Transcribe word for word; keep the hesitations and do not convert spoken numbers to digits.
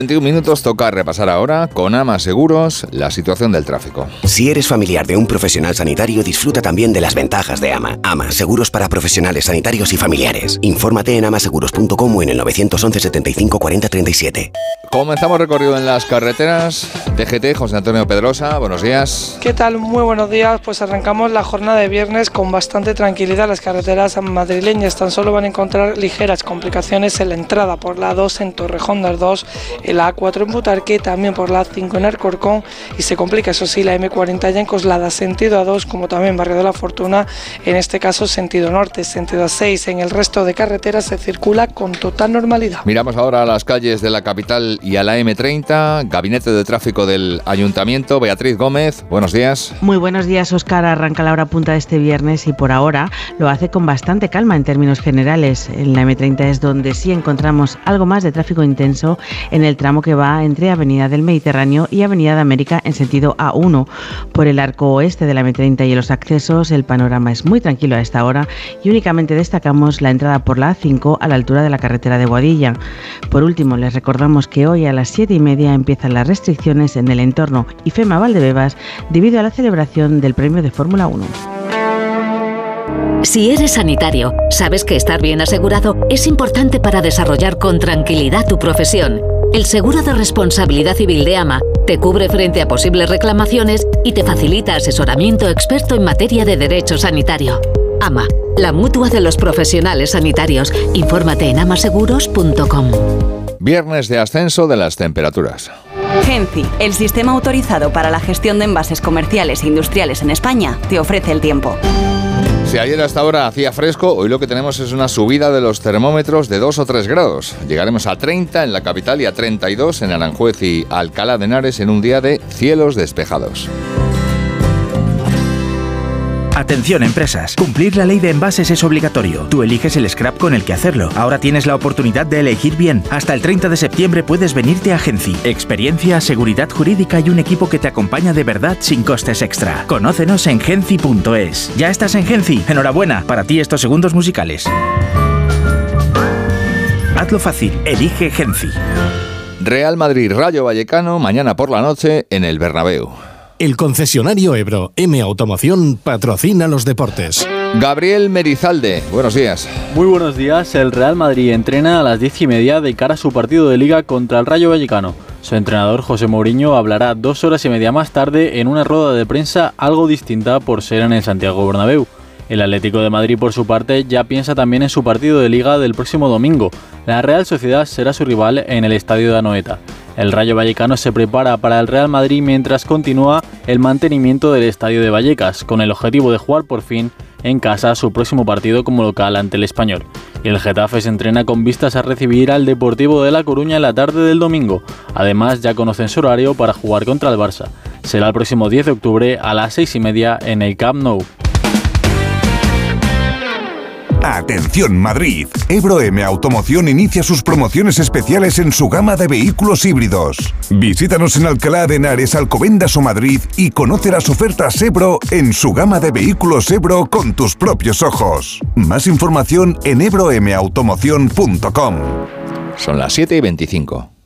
veintiún minutos, toca repasar ahora con AMA Seguros la situación del tráfico. Si eres familiar de un profesional sanitario, disfruta también de las ventajas de AMA. AMA, seguros para profesionales sanitarios y familiares. Infórmate en amaseguros punto com o en el nueve once setenta y cinco cuarenta treinta y siete. Comenzamos recorrido en las carreteras. D G T, José Antonio Pedrosa, buenos días. ¿Qué tal? Muy buenos días. Pues arrancamos la jornada de viernes con bastante tranquilidad. Las carreteras madrileñas tan solo van a encontrar ligeras complicaciones en la entrada por la A dos en Torrejón de Ardoz, en la A cuatro en Butarque, también por la A cinco en Alcorcón, y se complica, eso sí, la eme cuarenta ya en Coslada, sentido A dos, como también Barrio de la Fortuna, en este caso sentido norte, sentido A seis. En el resto de carreteras se circula con total normalidad. Miramos ahora a las calles de la capital y a la eme treinta, Gabinete de Tráfico del Ayuntamiento. Beatriz Gómez, buenos días. Muy buenos días, Óscar. Arranca la hora punta de este viernes y por ahora lo hace con bastante calma en términos generales. En la eme treinta es donde sí encontramos algo más de tráfico intenso en el tramo que va entre Avenida del Mediterráneo y Avenida de América en sentido A uno. Por el arco oeste de la eme treinta y en los accesos el panorama es muy tranquilo a esta hora y únicamente destacamos la entrada por la A cinco a la altura de la carretera de Boadilla. Por último, les recordamos que hoy a las siete y media empiezan las restricciones en el entorno IFEMA Valdebebas debido a la celebración del premio de Fórmula uno. Si eres sanitario, sabes que estar bien asegurado es importante para desarrollar con tranquilidad tu profesión. El seguro de responsabilidad civil de AMA te cubre frente a posibles reclamaciones y te facilita asesoramiento experto en materia de derecho sanitario. AMA, la mutua de los profesionales sanitarios. Infórmate en amaseguros punto com. Viernes de ascenso de las temperaturas. Genci, el sistema autorizado para la gestión de envases comerciales e industriales en España, te ofrece el tiempo. Si ayer hasta ahora hacía fresco, hoy lo que tenemos es una subida de los termómetros de dos o tres grados. Llegaremos a treinta en la capital y a treinta y dos en Aranjuez y Alcalá de Henares en un día de cielos despejados. Atención, empresas. Cumplir la ley de envases es obligatorio. Tú eliges el scrap con el que hacerlo. Ahora tienes la oportunidad de elegir bien. Hasta el treinta de septiembre puedes venirte a Genci. Experiencia, seguridad jurídica y un equipo que te acompaña de verdad sin costes extra. Conócenos en genci punto es. ¿Ya estás en Genci? Enhorabuena. Para ti estos segundos musicales. Hazlo fácil. Elige Genci. Real Madrid Rayo Vallecano mañana por la noche en el Bernabéu. El concesionario Ebro M Automoción patrocina los deportes. Gabriel Merizalde, buenos días. Muy buenos días. El Real Madrid entrena a las diez y media de cara a su partido de Liga contra el Rayo Vallecano. Su entrenador José Mourinho hablará dos horas y media más tarde en una rueda de prensa algo distinta por ser en el Santiago Bernabéu. El Atlético de Madrid, por su parte, ya piensa también en su partido de Liga del próximo domingo. La Real Sociedad será su rival en el Estadio de Anoeta. El Rayo Vallecano se prepara para el Real Madrid mientras continúa el mantenimiento del Estadio de Vallecas, con el objetivo de jugar por fin en casa su próximo partido como local ante el Español. Y el Getafe se entrena con vistas a recibir al Deportivo de La Coruña en la tarde del domingo. Además, ya conocen su horario para jugar contra el Barça. Será el próximo diez de octubre a las seis y media en el Camp Nou. Atención Madrid, Ebro M Automoción inicia sus promociones especiales en su gama de vehículos híbridos. Visítanos en Alcalá de Henares, Alcobendas o Madrid y conoce las ofertas Ebro en su gama de vehículos Ebro con tus propios ojos. Más información en ebro m automoción punto com. Son las siete y veinticinco.